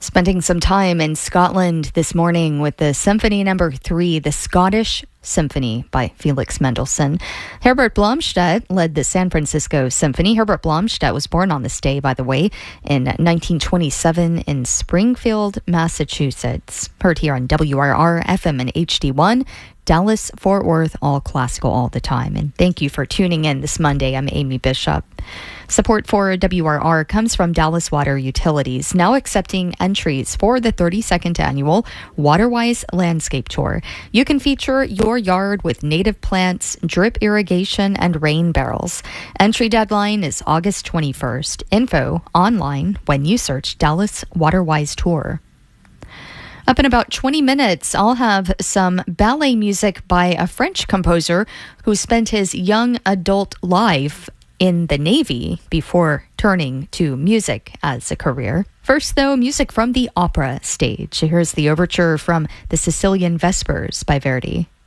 Spending some time in Scotland this morning with the Symphony No. 3, the Scottish Symphony by Felix Mendelssohn. Herbert Blomstedt led the San Francisco Symphony. Herbert Blomstedt was born on this day, by the way, in 1927 in Springfield, Massachusetts. Heard here on WRR, FM and HD1. Dallas, Fort Worth, all classical all the time. And thank you for tuning in this Monday. I'm Amy Bishop. Support for WRR comes from Dallas Water Utilities, now accepting entries for the 32nd annual Waterwise Landscape Tour. You can feature your yard with native plants, drip irrigation, and rain barrels. Entry deadline is August 21st. Info online when you search Dallas Waterwise Tour. Up in about 20 minutes, I'll have some ballet music by a French composer who spent his young adult life in the Navy before turning to music as a career. First, though, music from the opera stage. Here's the overture from the Sicilian Vespers by Verdi.